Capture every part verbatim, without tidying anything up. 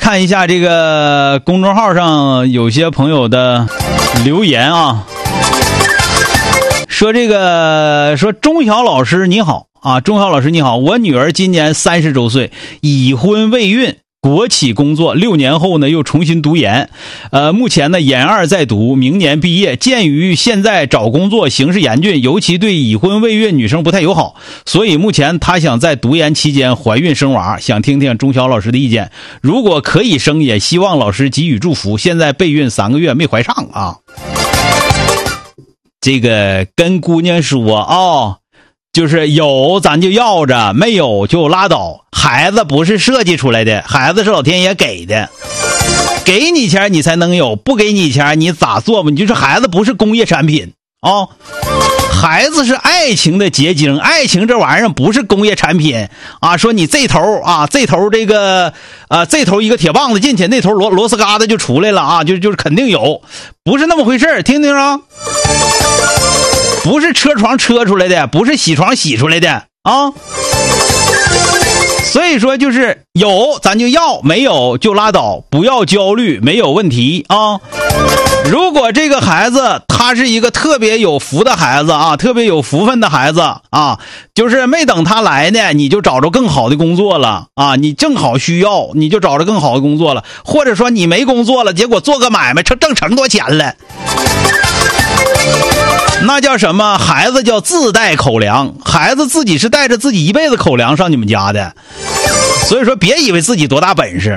看一下这个公众号上有些朋友的留言啊，说这个说钟晓老师你好啊，钟晓老师你好，我女儿今年三十周岁，已婚未孕，国企工作，六年后呢又重新读研，呃，目前呢研二在读，明年毕业。鉴于现在找工作形势严峻，尤其对已婚未孕女生不太友好，所以目前她想在读研期间怀孕生娃，想听听钟晓老师的意见。如果可以生，也希望老师给予祝福。现在备孕三个月没怀上啊。这个跟姑娘说啊、哦，就是有咱就要着，没有就拉倒。孩子不是设计出来的，孩子是老天爷给的，给你钱你才能有，不给你钱你咋做吧？你就说孩子不是工业产品啊、哦，孩子是爱情的结晶，爱情这玩意儿不是工业产品啊。说你这头啊，这头这个啊，这头一个铁棒子进去，那头螺螺丝疙瘩就出来了啊，就就是肯定有，不是那么回事，听听啊。不是车床车出来的，不是洗床洗出来的啊。所以说就是有咱就要，没有就拉倒，不要焦虑，没有问题啊。如果这个孩子他是一个特别有福的孩子啊，特别有福分的孩子啊，就是没等他来呢，你就找着更好的工作了啊，你正好需要，你就找着更好的工作了，或者说你没工作了，结果做个买卖挣挣成多钱了。那叫什么？孩子叫自带口粮，孩子自己是带着自己一辈子口粮上你们家的，所以说别以为自己多大本事，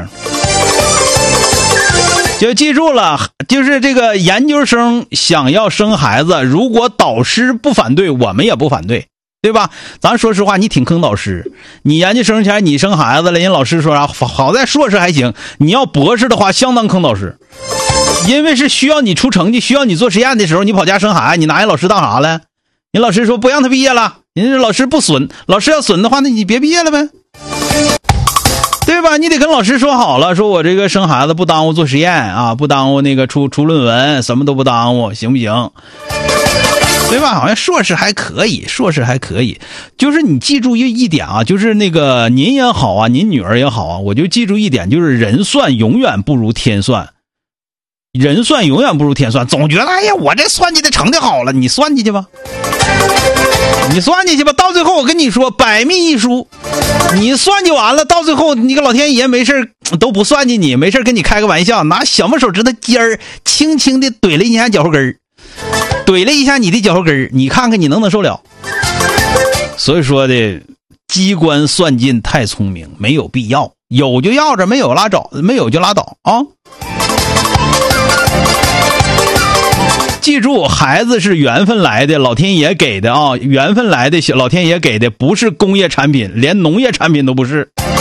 就记住了，就是这个研究生想要生孩子，如果导师不反对，我们也不反对，对吧？咱说实话，你挺坑导师，你研究生前你生孩子了，人老师说啥？好在硕士还行，你要博士的话，相当坑导师。因为是需要你出成绩，需要你做实验的时候，你跑家生孩子，你拿人老师当啥了？人老师说不让他毕业了，人家老师不损，老师要损的话，那你别毕业了呗，对吧？你得跟老师说好了，说我这个生孩子不耽误做实验啊，不耽误那个出出论文，什么都不耽误，行不行？对吧？好像硕士还可以，硕士还可以，就是你记住一一点啊，就是那个您也好啊，您女儿也好啊，我就记住一点，就是人算永远不如天算。人算永远不如天算，总觉得哎呀，我这算计的成就好了，你算计去吧，你算计去吧，到最后我跟你说，百密一疏，你算计完了，到最后你个老天爷没事都不算计你，没事跟你开个玩笑，拿小拇手指头尖儿轻轻的怼了一下脚后跟儿，怼了一下你的脚后跟儿，你看看你能不能受了？所以说的机关算尽太聪明，没有必要，有就要着，没有拉倒，没有就拉倒啊。记住，孩子是缘分来的，老天爷给的啊，缘分来的，老天爷给的，不是工业产品，连农业产品都不是。